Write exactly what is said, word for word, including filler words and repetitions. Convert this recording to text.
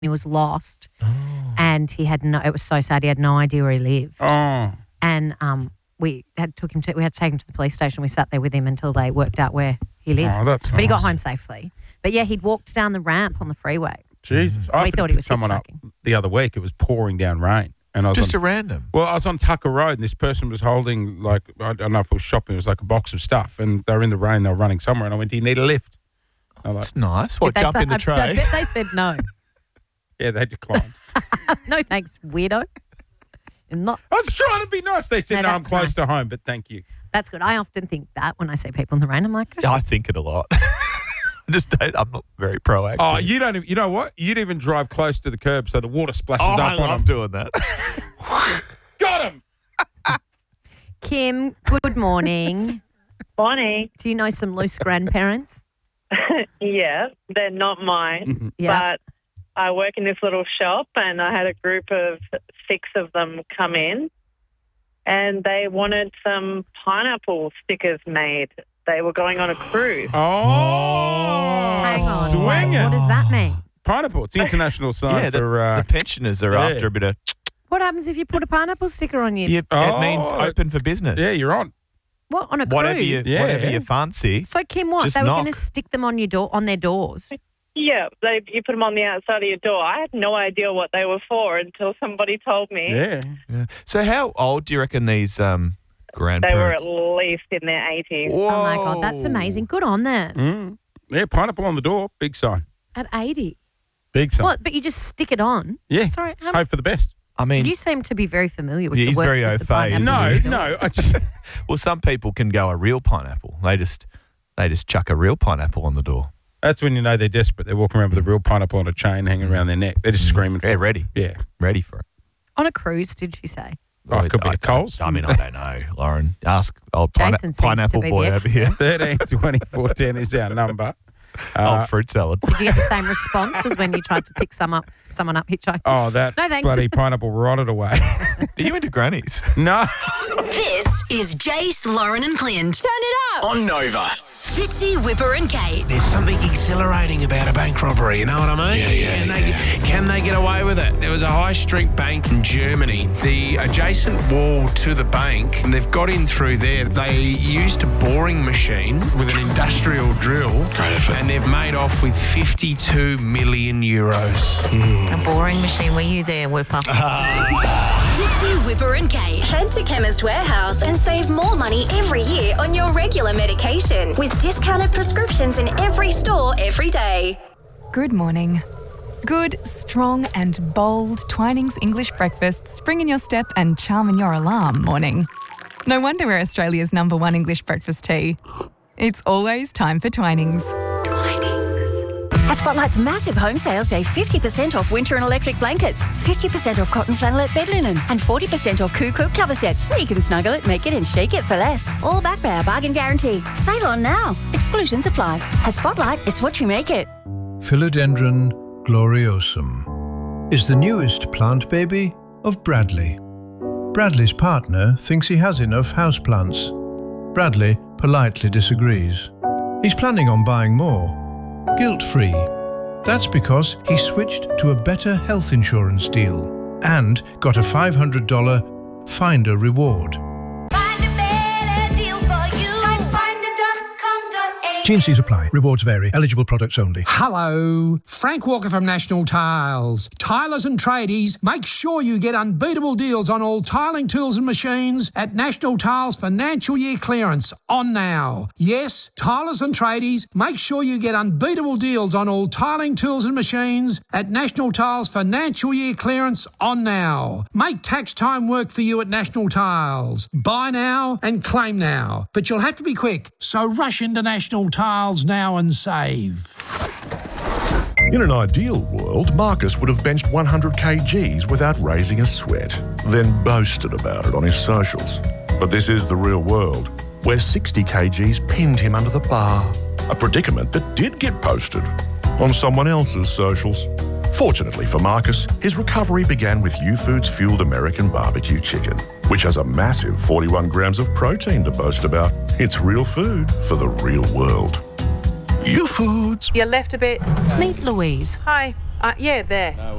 he was lost and he had no, it was so sad. He had no idea where he lived. Oh. And um, we had took him to, we had to take him to the police station. We sat there with him until they worked out where he lived. Oh, that's But he got nice. home safely. But yeah, he'd walked down the ramp on the freeway. Jesus. I We offered thought to he pick was someone up hitchhiking. the other week. It was pouring down rain. And I was Just on, a random. Well, I was on Tucker Road and this person was holding, like, I don't know if it was shopping, it was like a box of stuff. And they were in the rain, they were running somewhere. And I went, do you need a lift? I'm like, That's nice. What, They jump said- in the I- tray? I bet they said no. yeah, they declined. No thanks, weirdo. Not. I was trying to be nice. They said, No, no, I'm that's close nice. to home, but thank you. That's good. I often think that when I see people in the rain. I'm like, Yeah, I think it a lot. I just don't, I'm not very proactive. Oh, you don't. even- You know what? You'd even drive close to the curb so the water splashes Oh, I up on love them. doing that. Got him. Kim, good morning. Bonnie, Do you know some loose grandparents? yeah, they're not mine, Yeah. but I work in this little shop and I had a group of six of them come in and they wanted some pineapple stickers made. They were going on a cruise. Oh, Hang on. swinging. What does that mean? Pineapple. It's the international sign yeah, the, for. Uh, the pensioners are yeah. after a bit of. What happens if you put a pineapple sticker on your Yeah, Oh. it means open for business. yeah, you're on. what on a whatever cruise? you Yeah. whatever you fancy. So Kim, what Just they were knock. going to stick them on your door on their doors? Yeah, they, you put them on the outside of your door. I had no idea what they were for until somebody told me. Yeah. Yeah. So how old do you reckon these um, They were at grandparents? least in their eighties. Whoa. Oh my god, that's amazing. Good on them. Mm. Yeah, pineapple on the door. Big sign. At eighty. Big sign. What? But you just stick it on? Yeah. Sorry, how, Hope for the best. I mean, you seem to be very familiar with Yeah, the he's works very of the au fait, pineapple isn't No, he? sticker. no. I just, well, some people can go a real pineapple. They just they just chuck a real pineapple on the door. that's when you know they're desperate. They're walking around with a real pineapple on a chain hanging around their neck. They're just screaming. Yeah, ready, Yeah. ready for it. On a cruise, did she say? Oh, it could be I, a Coles. I mean, I don't know, Lauren. Ask old pine- Jason seems to pineapple be the boy over expert. here. thirteen twenty fourteen is our number. Uh, old fruit salad. Did you get the same response as when you tried to pick some up, someone up hitchhiking? oh, that No, thanks. bloody pineapple rotted away. Are you into grannies? no. This is Jace, Lauren and Clint. Turn it up. On Nova. Fitzy, Whipper and Kate. There's something exhilarating about a bank robbery, you know what I mean? Yeah, yeah, Can, yeah. They, can they get away with it? There was a high street bank in Germany. The adjacent wall to the bank, and they've got in through there. They used a boring machine with an industrial drill, Great effort. and they've made off with fifty-two million euros. A boring machine. Were you there, Whipper? Fitzy, Whipper and Kate. Head to Chemist Warehouse and save more money every year on your regular medication with discounted prescriptions in every store every day. Good morning. Good, strong and bold Twinings English breakfast spring in your step and charm in your alarm morning. No wonder we're Australia's number one English breakfast tea. It's always time for Twinings. At Spotlight's massive home sale, save fifty percent off winter and electric blankets, fifty percent off cotton flannelette bed linen, and forty percent off Coo quilt cover sets, so you can snuggle it, make it and shake it for less. All backed by our bargain guarantee. Sale on now. Exclusions apply. At Spotlight, it's what you make it. Philodendron gloriosum is the newest plant baby of Bradley. Bradley's partner thinks he has enough houseplants. Bradley politely disagrees. He's planning on buying more. Guilt-free. That's because he switched to a better health insurance deal and got a five hundred dollars Finder reward. T and C's apply. Rewards vary. Eligible products only. Hello, Frank Walker from National Tiles. Tilers and tradies, make sure you get unbeatable deals on all tiling tools and machines at National Tiles financial year clearance on now. Yes, tilers and tradies, make sure you get unbeatable deals on all tiling tools and machines at National Tiles financial year clearance on now. Make tax time work for you at National Tiles. Buy now and claim now, but you'll have to be quick, so rush into National Tiles now and save. In an ideal world, Marcus would have benched one hundred kilograms without raising a sweat, then boasted about it on his socials. But this is the real world, where sixty kilograms pinned him under the bar, a predicament that did get posted on someone else's socials. Fortunately for Marcus, his recovery began with U-Foods Fueled American Barbecue Chicken, which has a massive forty-one grams of protein to boast about. It's real food for the real world. U-Foods. You left a bit. Meet Louise. Hi. Uh, yeah, there.